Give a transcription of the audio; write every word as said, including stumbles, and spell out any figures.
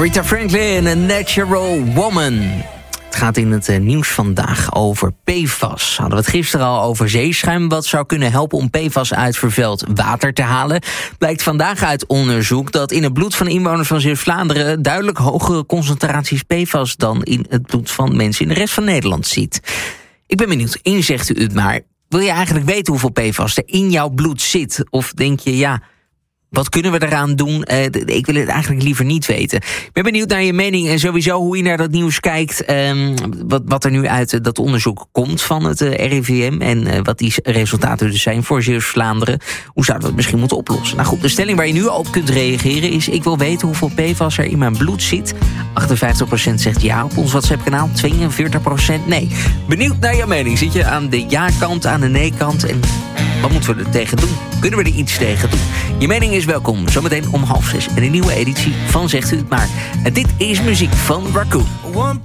Aretha Franklin, A Natural Woman. Het gaat in het uh, nieuws vandaag over P F A S. Hadden we het gisteren al over zeeschuim, wat zou kunnen helpen om P F A S uit vervuild water te halen. Blijkt vandaag uit onderzoek dat in het bloed van inwoners van Zeeuws-Vlaanderen duidelijk hogere concentraties P F A S dan in het bloed van mensen in de rest van Nederland ziet. Ik ben benieuwd, inzegt u het maar. Wil je eigenlijk weten hoeveel P F A S er in jouw bloed zit? Of denk je, ja, wat kunnen we eraan doen? Uh, ik wil het eigenlijk liever niet weten. Ik ben benieuwd naar je mening en sowieso hoe je naar dat nieuws kijkt. Um, wat, wat er nu uit uh, dat onderzoek komt van het uh, R I V M. En uh, wat die resultaten dus zijn voor Zeeuws-Vlaanderen. Hoe zouden we het misschien moeten oplossen? Nou goed, de stelling waar je nu al op kunt reageren is: ik wil weten hoeveel P F A S er in mijn bloed zit. achtenvijftig procent zegt ja op ons WhatsApp-kanaal. tweeënveertig procent nee. Benieuwd naar je mening. Zit je aan de ja-kant, aan de nee-kant? En wat moeten we er tegen doen? Kunnen we er iets tegen doen? Je mening is welkom. Zometeen om half zes. En een nieuwe editie van Zegt U Het Maar. En dit is muziek van Raccoon.